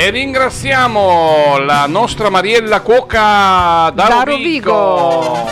E ringraziamo la nostra Mariella Cuoca da Rovigo.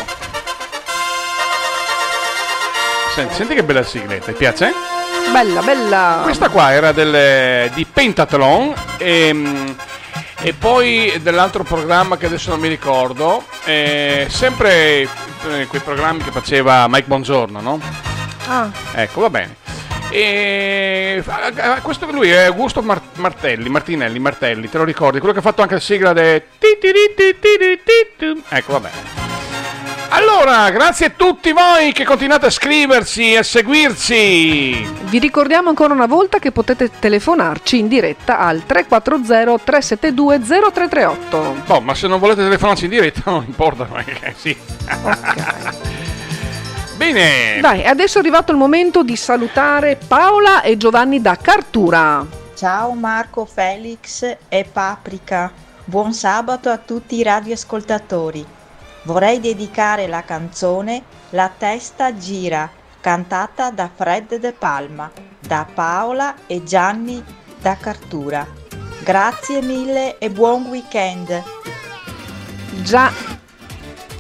Senti che bella sigletta, ti piace? Bella, bella. Questa qua era di Pentathlon e poi dell'altro programma che adesso non mi ricordo, sempre quei programmi che faceva Mike Bongiorno, no? Ah. Ecco, va bene. E questo lui è Augusto Martinelli, te lo ricordi? Quello che ha fatto anche la sigla de... Ecco, va bene. Allora, grazie a tutti voi che continuate a scriverci e a seguirci. Vi ricordiamo ancora una volta che potete telefonarci in diretta al 340 372 0338. No, ma se non volete telefonarci in diretta non importa, sì. Ok. Bene. Dai, adesso è arrivato il momento di salutare Paola e Giovanni da Cartura. Ciao Marco, Felix e Paprika. Buon sabato a tutti i radioascoltatori. Vorrei dedicare la canzone La testa gira, cantata da Fred De Palma, da Paola e Gianni da Cartura. Grazie mille e buon weekend. Già